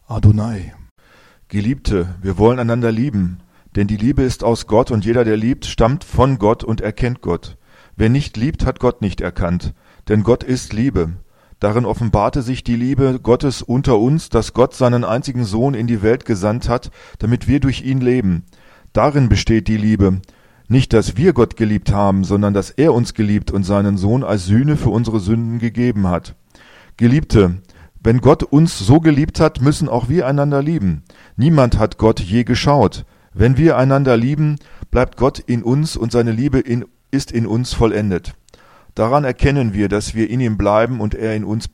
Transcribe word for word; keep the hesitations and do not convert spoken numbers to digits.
Adonai. Geliebte, wir wollen einander lieben, denn die Liebe ist aus Gott und jeder, der liebt, stammt von Gott und erkennt Gott. Wer nicht liebt, hat Gott nicht erkannt, denn Gott ist Liebe. Darin offenbarte sich die Liebe Gottes unter uns, dass Gott seinen einzigen Sohn in die Welt gesandt hat, damit wir durch ihn leben. Darin besteht die Liebe. Nicht, dass wir Gott geliebt haben, sondern dass er uns geliebt und seinen Sohn als Sühne für unsere Sünden gegeben hat. Geliebte, wenn Gott uns so geliebt hat, müssen auch wir einander lieben. Niemand hat Gott je geschaut. Wenn wir einander lieben, bleibt Gott in uns und seine Liebe in, ist in uns vollendet. Daran erkennen wir, dass wir in ihm bleiben und er in uns